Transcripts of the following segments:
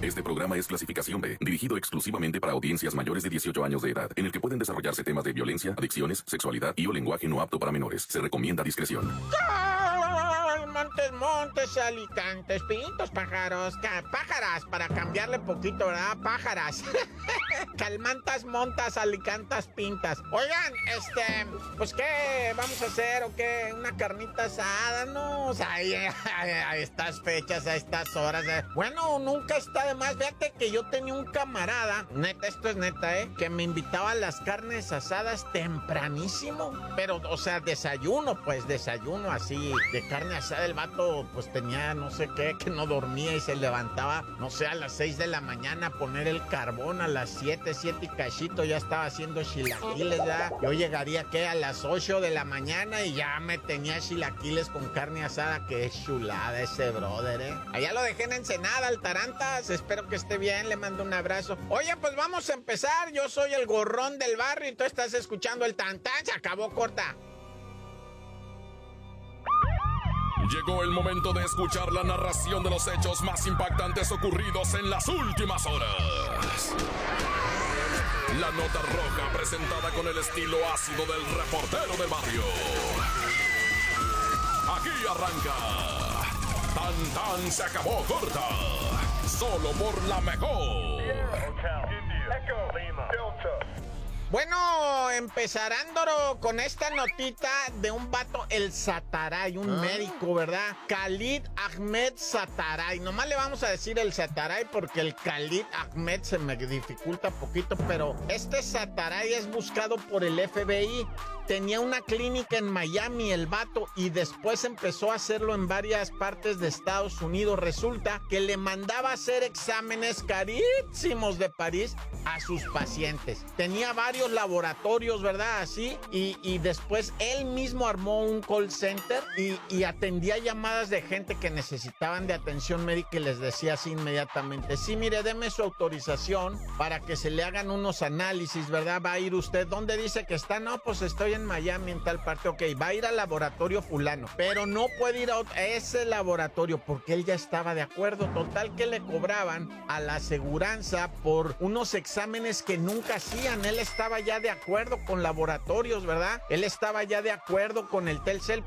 Este programa es clasificación B, dirigido exclusivamente para audiencias mayores de 18 años de edad, en el que pueden desarrollarse temas de violencia, adicciones, sexualidad y o lenguaje no apto para menores. Se recomienda discreción. Montes, alicantes, pintos, pájaros, pájaras, para cambiarle poquito, ¿verdad? Pájaras. Calmantas, montas, alicantas, pintas. Oigan, pues, ¿qué vamos a hacer o qué? ¿Una carnita asada? No, o sea, a estas fechas, a estas horas. Bueno, nunca está de más. Fíjate que yo tenía un camarada, neta, esto es neta, que me invitaba a las carnes asadas tempranísimo. Pero, o sea, desayuno así, de carne asada. El vato, pues, tenía no sé qué, que no dormía y se levantaba, no sé, a las 6 de la mañana a poner el carbón, a las 7 y cachito ya estaba haciendo chilaquiles, ¿verdad? Yo llegaría, ¿qué? A las 8 de la mañana y ya me tenía chilaquiles con carne asada. Qué chulada ese brother, Allá lo dejé en Ensenada, al Tarantas. Espero que esté bien, le mando un abrazo. Oye, pues vamos a empezar. Yo soy el gorrón del barrio y tú estás escuchando el Tantán. Se acabó, corta. Llegó el momento de escuchar la narración de los hechos más impactantes ocurridos en las últimas horas. La nota roja presentada con el estilo ácido del reportero del barrio. Aquí arranca. Tan se acabó corta. Solo por la mejor. Bueno, empezarándolo con esta notita de un vato, el Zataray, un médico, ¿verdad? Khalid Ahmed Zataray. Nomás le vamos a decir el Zataray porque el Khalid Ahmed se me dificulta poquito, pero este Zataray es buscado por el FBI. Tenía una clínica en Miami el vato y después empezó a hacerlo en varias partes de Estados Unidos. Resulta que le mandaba a hacer exámenes carísimos de París a sus pacientes. Tenía varios laboratorios, ¿verdad? Así. Y después él mismo armó un call center y atendía llamadas de gente que necesitaban de atención médica y les decía así inmediatamente: sí, mire, deme su autorización para que se le hagan unos análisis, ¿verdad? Va a ir usted. ¿Dónde dice que está? No, pues estoy en Miami, en tal parte. Ok, va a ir al laboratorio fulano, pero no puede ir a ese laboratorio porque él ya estaba de acuerdo. Total que le cobraban a la aseguranza por unos exámenes que nunca hacían. Él estaba ya de acuerdo con laboratorios, ¿verdad? Él estaba ya de acuerdo con el Telcel,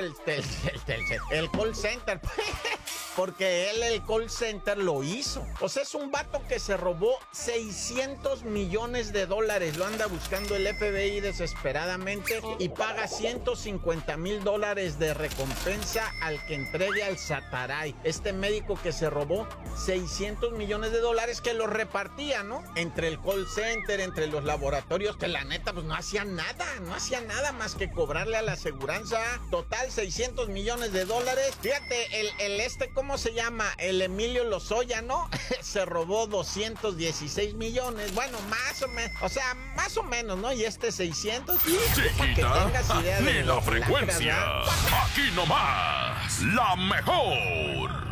el call center. Porque él el call center lo hizo. O sea, es un vato que se robó $600 millones. Lo anda buscando el FBI desesperadamente y paga $150,000 de recompensa al que entregue al Zataray. Este médico que se robó $600 millones que lo repartía, ¿no? Entre el call center, entre los laboratorios, que la neta, pues no hacía nada más que cobrarle a la aseguranza. Total, $600 millones. Fíjate, ¿cómo se llama? El Emilio Lozoya, ¿no? Se robó 216 millones. Bueno, más o menos, ¿no? Y 600. Chiquita, que tengas idea de ni la frecuencia. Aquí nomás, la mejor.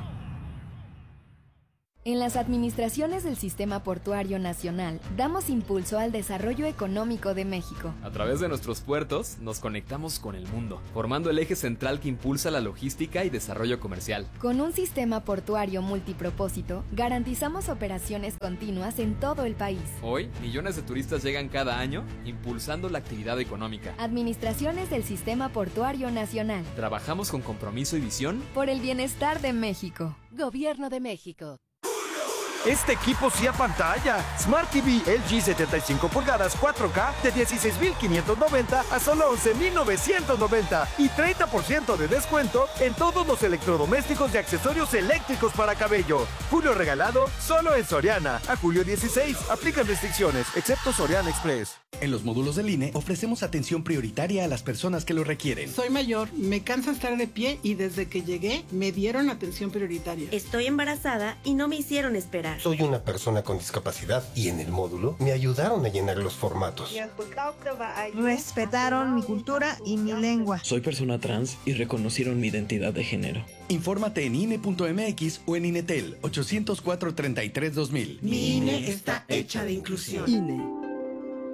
En las administraciones del Sistema Portuario Nacional, damos impulso al desarrollo económico de México. A través de nuestros puertos, nos conectamos con el mundo, formando el eje central que impulsa la logística y desarrollo comercial. Con un sistema portuario multipropósito, garantizamos operaciones continuas en todo el país. Hoy, millones de turistas llegan cada año, impulsando la actividad económica. Administraciones del Sistema Portuario Nacional. Trabajamos con compromiso y visión por el bienestar de México. Gobierno de México. Este equipo sí apantalla. Smart TV LG 75 pulgadas 4K de 16,590 a solo 11,990 y 30% de descuento en todos los electrodomésticos y accesorios eléctricos para cabello. Julio regalado solo en Soriana. A julio 16. Aplican restricciones, excepto Soriana Express. En los módulos del INE ofrecemos atención prioritaria a las personas que lo requieren. Soy mayor, me cansa estar de pie y desde que llegué me dieron atención prioritaria. Estoy embarazada y no me hicieron esperar. Soy una persona con discapacidad y en el módulo me ayudaron a llenar los formatos. Respetaron mi cultura y mi lengua. Soy persona trans y reconocieron mi identidad de género. Infórmate en INE.mx o en INETEL 804-33-2000. Mi INE está hecha de inclusión. INE.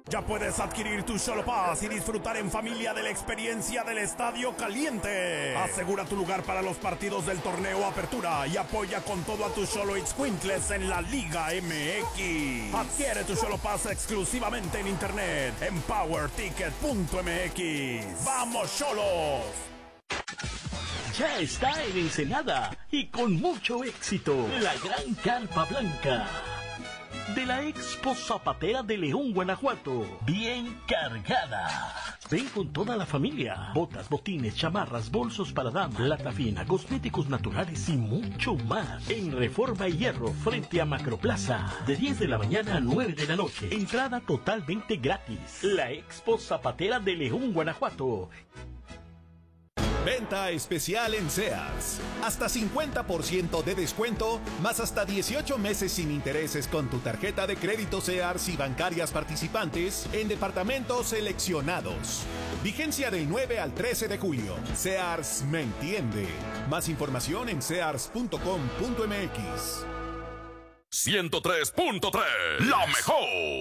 Ya puedes adquirir tu Xolo Pass y disfrutar en familia de la experiencia del Estadio Caliente. Asegura tu lugar para los partidos del torneo Apertura y apoya con todo a tus Xolo Itzcuintles en la Liga MX. Adquiere tu Xolo Pass exclusivamente en internet en powerticket.mx. ¡Vamos, Xolos! Ya está en Ensenada y con mucho éxito la Gran Carpa Blanca de la Expo Zapatera de León, Guanajuato, bien cargada. Ven con toda la familia. Botas, botines, chamarras, bolsos para damas, lata fina, cosméticos naturales y mucho más. En Reforma y Hierro, frente a Macroplaza. De 10 de la mañana a 9 de la noche. Entrada totalmente gratis. La Expo Zapatera de León, Guanajuato. Venta especial en Sears. Hasta 50% de descuento, más hasta 18 meses sin intereses con tu tarjeta de crédito Sears y bancarias participantes en departamentos seleccionados. Vigencia del 9 al 13 de julio. Sears me entiende. Más información en sears.com.mx. 103.3, la mejor.